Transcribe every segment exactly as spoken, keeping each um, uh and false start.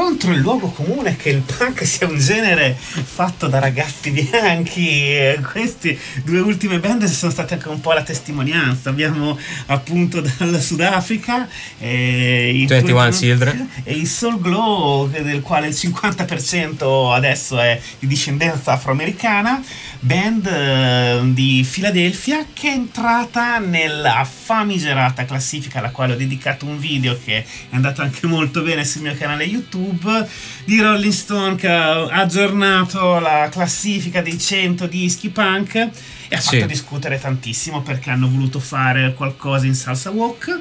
contro il luogo comune che il punk sia un genere fatto da ragazzi bianchi. Queste due ultime band sono state anche un po' la testimonianza. Abbiamo appunto dal Sudafrica eh, i ventuno Children e il Soul Glow, del quale il cinquanta per cento adesso è di discendenza afroamericana, band eh, di Filadelfia, che è entrata nella famigerata classifica alla quale ho dedicato un video che è andato anche molto bene sul mio canale YouTube, di Rolling Stone, che ha aggiornato la classifica dei cento dischi punk e ha fatto sì. discutere tantissimo, perché hanno voluto fare qualcosa in salsa walk.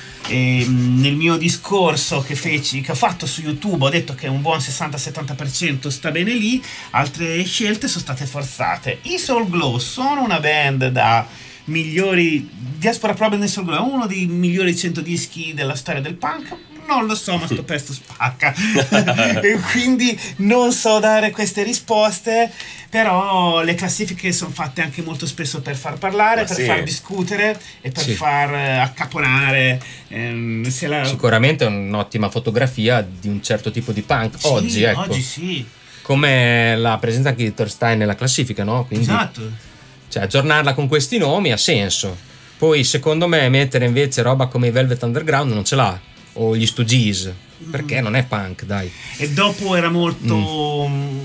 E nel mio discorso che feci, che ho fatto su YouTube, ho detto che un buon sessanta settanta per cento sta bene lì, altre scelte sono state forzate. I Soul Glow sono una band da migliori, Diaspora Problem Soul Glow è uno dei migliori cento dischi della storia del punk. Non lo so, ma sto pezzo spacca. E quindi non so dare queste risposte, però le classifiche sono fatte anche molto spesso per far parlare, ma per sì. far discutere e per sì. far eh, accaponare. Ehm, se la... Sicuramente è un'ottima fotografia di un certo tipo di punk Sì, oggi, ecco. oggi sì. Come la presenza anche di Thorstein nella classifica, no? Quindi, Esatto. cioè, aggiornarla con questi nomi ha senso. Poi secondo me mettere invece roba come i Velvet Underground non ce l'ha, o gli Stooges, perché non è punk, dai. E dopo era molto mm.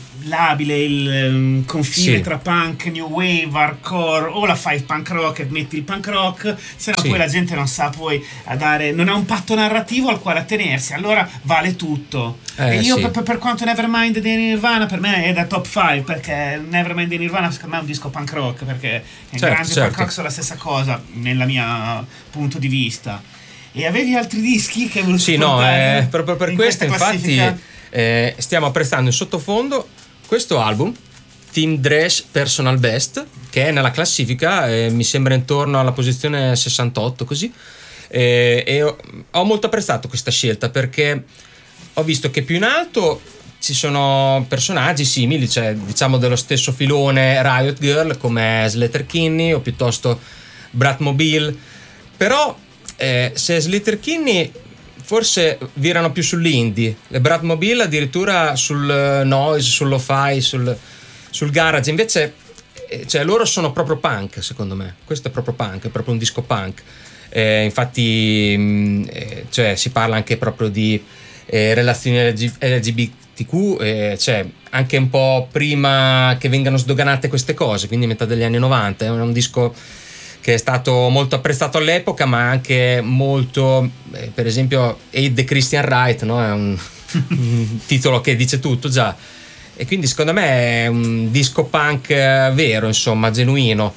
labile il um, confine Sì. tra punk, new wave, hardcore, o la fai punk rock e metti il punk rock, se no Sì. poi la gente non sa poi a dare, non ha un patto narrativo al quale attenersi, allora vale tutto. Eh, e io sì. per, per quanto Nevermind dei Nirvana per me è da top cinque, perché Nevermind dei Nirvana secondo me è un disco punk rock, perché il Certo, grande certo. punk rock sono la stessa cosa nella mia punto di vista. E avevi altri dischi che volevo Sì, no, eh, proprio per in questo questa infatti classifica? eh, stiamo apprezzando in sottofondo questo album, Team Dress Personal Best, che è nella classifica, eh, mi sembra intorno alla posizione sessantotto così, eh, e ho, ho molto apprezzato questa scelta, perché ho visto che più in alto ci sono personaggi simili, cioè diciamo dello stesso filone Riot Girl, come Slater Kinney o piuttosto Bratmobile, però eh, se Slater Kinney forse virano più sull'indie, le Bratmobile addirittura sul noise, sul lo-fi, sul, sul garage, invece eh, cioè loro sono proprio punk, secondo me. Questo è proprio punk, è proprio un disco punk. Eh, infatti mh, eh, cioè, si parla anche proprio di eh, relazioni L G B T Q, eh, cioè anche un po' prima che vengano sdoganate queste cose, quindi metà degli anni novanta. È un disco che è stato molto apprezzato all'epoca, ma anche molto, eh, per esempio Aid the Christian Right, no? È un, un titolo che dice tutto già, e quindi secondo me è un disco punk vero, insomma, genuino,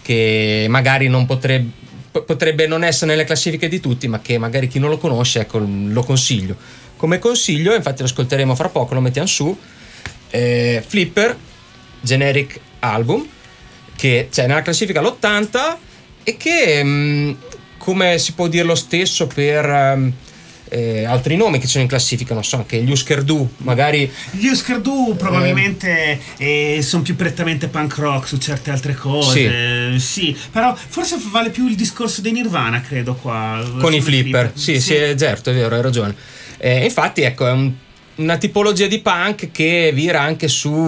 che magari non potrebbe potrebbe non essere nelle classifiche di tutti, ma che magari chi non lo conosce, ecco, lo consiglio come consiglio. Infatti lo ascolteremo fra poco, lo mettiamo su. eh, Flipper Generic Album, che c'è nella classifica l'ottanta e che mh, come si può dire lo stesso per um, eh, altri nomi che sono in classifica, non so, anche gli Husker Du, magari gli Husker Du probabilmente eh. Eh, sono più prettamente punk rock su certe altre cose, sì. sì, però forse vale più il discorso dei Nirvana, credo, qua con i Flipper, Flipper. Sì, sì, sì, certo, è vero, hai ragione. Eh, infatti ecco, è un, una tipologia di punk che vira anche su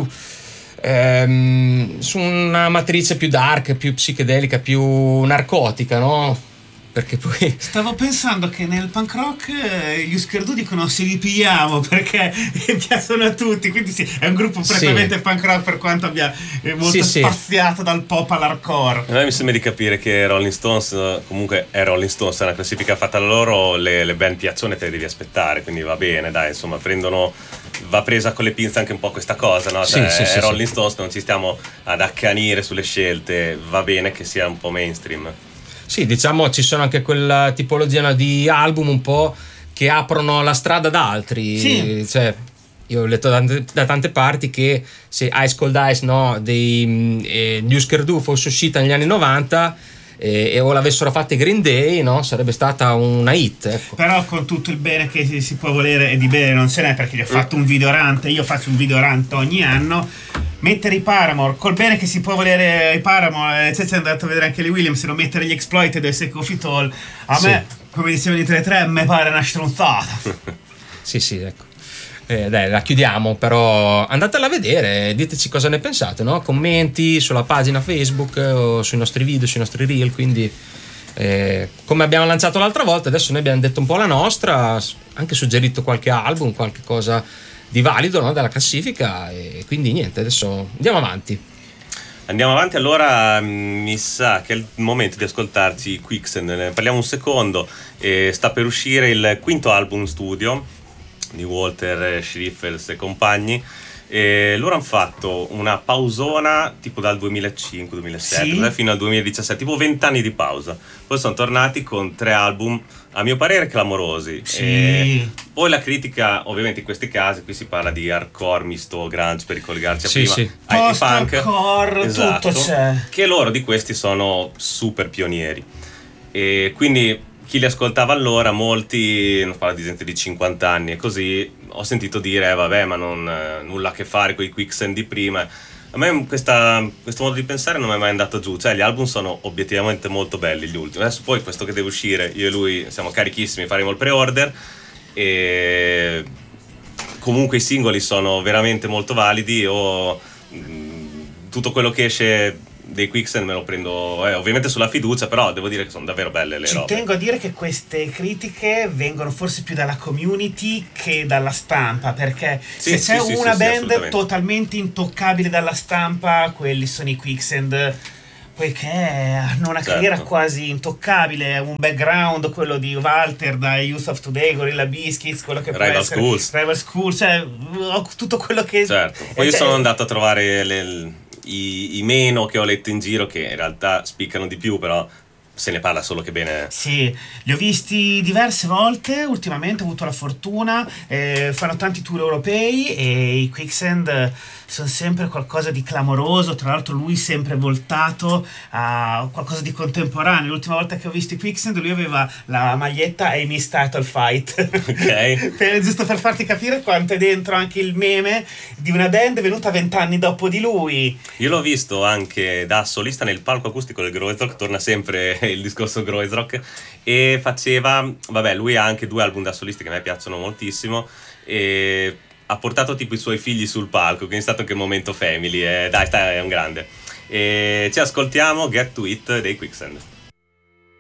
ehm, su una matrice più dark, più psichedelica, più narcotica, no? Perché poi stavo pensando che nel punk rock eh, gli Husker Du dicono se li pigliamo, perché piacciono a tutti, quindi sì, è un gruppo prettamente sì. punk rock, per quanto abbia eh, molto sì, spaziato sì. dal pop all'hardcore. A me mi sembra di capire che Rolling Stones, comunque è Rolling Stones, è una classifica fatta da loro, le, le band piaccione te le devi aspettare, quindi va bene, dai, insomma, prendono, va presa con le pinze anche un po' questa cosa, no? Cioè, sì, sì, è sì, Rolling sì. Stones, non ci stiamo ad accanire sulle scelte, va bene che sia un po' mainstream. Sì, diciamo ci sono anche quella tipologia di album un po' che aprono la strada ad altri. Sì. Cioè, io ho letto da tante, da tante parti che se Ice Cold Ice, no, dei eh, Husker Du fosse uscita negli anni novanta eh, e o l'avessero fatta i Green Day, no, sarebbe stata una hit, ecco. Però con tutto il bene che si, si può volere, e di bene non ce n'è, perché gli ho fatto un video rant, io faccio un video rant ogni anno. Mettere i Paramore, col bene che si può volere i Paramore, cioè, c'è andato a vedere anche le Williams, non mettere gli Exploited e Sick of It All, a sì. me, come dicevano i tre tre, me pare una stronzata. Sì, sì, ecco. Eh, dai, la chiudiamo, però andatela a vedere, diteci cosa ne pensate, no? Commenti sulla pagina Facebook o sui nostri video, sui nostri reel, quindi eh, come abbiamo lanciato l'altra volta, adesso noi abbiamo detto un po' la nostra, anche suggerito qualche album, qualche cosa di valido, no? Della classifica, e quindi niente, adesso andiamo avanti. Andiamo avanti, allora mi sa che è il momento di ascoltarci Quicksand, ne parliamo un secondo. E sta per uscire il quinto album studio di Walter Schrieffels e compagni, e loro hanno fatto una pausona tipo dal duemilacinque duemilasette Sì. fino al duemiladiciassette, tipo vent'anni di pausa, poi sono tornati con tre album a mio parere clamorosi. Sì. E poi la critica, ovviamente in questi casi qui si parla di hardcore misto grunge, per ricollegarci a Sì, prima, sì. ai ai punk, Post-hardcore, esatto, tutto c'è. che loro di questi sono super pionieri, e quindi chi li ascoltava allora, molti, non parlo di gente di cinquanta anni e così, ho sentito dire eh, vabbè, ma non eh, nulla a che fare con i Quicksand di prima. A me questa, questo modo di pensare non mi è mai andato giù, cioè gli album sono obiettivamente molto belli, gli ultimi. Adesso poi questo che deve uscire, io e lui siamo carichissimi, faremo il pre-order, e comunque i singoli sono veramente molto validi. O mh, tutto quello che esce dei Quicksand me lo prendo eh, ovviamente sulla fiducia, però devo dire che sono davvero belle le Ci robe. tengo a dire che queste critiche vengono forse più dalla community che dalla stampa, perché Sì, se c'è sì, sì, una sì, sì, band assolutamente. totalmente intoccabile dalla stampa, quelli sono i Quicksand, poiché hanno una Certo. carriera quasi intoccabile, un background, quello di Walter da Youth of Today, Gorilla Biscuits, quello che può Rival essere Schools. Rival Schools, cioè ho tutto quello che Certo, poi io cioè, sono andato a trovare le- i, i meno che ho letto in giro, che in realtà spiccano di più, però se ne parla solo che bene. Sì, li ho visti diverse volte, ultimamente ho avuto la fortuna, eh, fanno tanti tour europei e i Quicksand eh, sono sempre qualcosa di clamoroso, tra l'altro lui sempre voltato a qualcosa di contemporaneo. L'ultima volta che ho visto i Quicksand lui aveva la maglietta Amy's Title Fight, Ok. per, giusto per farti capire quanto è dentro anche il meme di una band venuta vent'anni dopo di lui. Io l'ho visto anche da solista nel palco acustico del Groezrock, torna sempre il discorso Groezrock, e faceva, vabbè, lui ha anche due album da solisti che a me piacciono moltissimo, e ha portato tipo i suoi figli sul palco, quindi è stato anche un momento family, e dai, stai, è un grande. E ci ascoltiamo Get To It dei Quicksand.